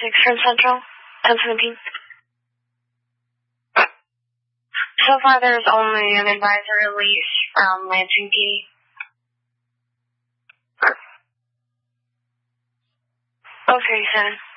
from Central, 1017. So far, there's only an advisor release from Lansing PD. Okay, Sen.